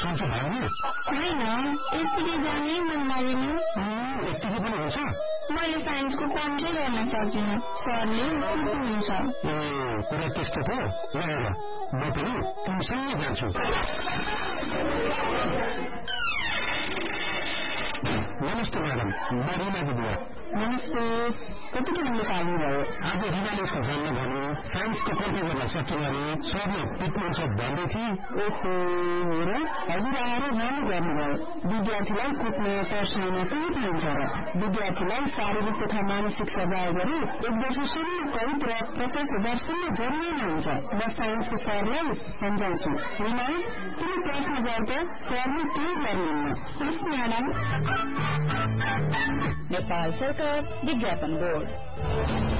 सोच्नु भएन? होइन, यतिकै जानै मन लागेन। यतिकै पनि हुन्छ? मैले साइन्सको कन्ट्रै गर्न सकिनँ, सरले कुट्नुहुन्छ। कुरा त्यस्तो त ल म पनि तिमीसँगै जान्छु। नमस्ते म्याडम, म रिनाको बुवा। नमस्ते, कतिखेर निकाल्नुभयो? आज रिनाले यसको जान्न भन्यो, साइन्सको कन्ट्री गर्न सकिन अरे, सरले पिट्नुहुन्छ भन्दै थिए। ओहो, हो र? हजुर आएर राम्रो गर्नुभयो। विद्यार्थीलाई कुट्न पर्साउन कहाँ पाइन्छ र? विद्यार्थीलाई शारीरिक तथा मानसिक सजाय गरी 1 वर्षसम्म कैद र 50,000सम्म जरिवाना हुन्छ। म साइन्सको सरलाई सम्झाउँछु। रिना, तिमी प्रश्न गर्दा सरले केही गर्नुहुन्न। हस् म्याडम। नेपाल सरकार विज्ञापन बोर्ड।